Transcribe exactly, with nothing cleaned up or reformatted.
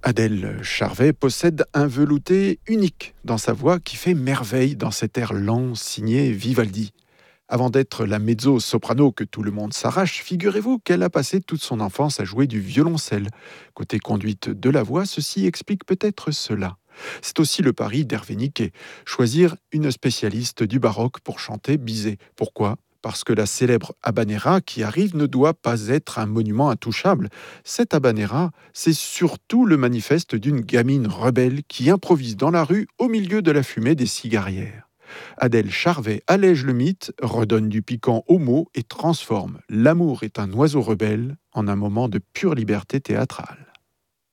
Adèle Charvet possède un velouté unique dans sa voix qui fait merveille dans cet air lent signé Vivaldi. Avant d'être la mezzo-soprano que tout le monde s'arrache, figurez-vous qu'elle a passé toute son enfance à jouer du violoncelle. Côté conduite de la voix, ceci explique peut-être cela. C'est aussi le pari d'Hervé Niquet, choisir une spécialiste du baroque pour chanter Bizet. Pourquoi ? Parce que la célèbre habanera qui arrive ne doit pas être un monument intouchable. Cette habanera, c'est surtout le manifeste d'une gamine rebelle qui improvise dans la rue au milieu de la fumée des cigarières. Adèle Charvet allège le mythe, redonne du piquant aux mots et transforme « L'amour est un oiseau rebelle » en un moment de pure liberté théâtrale.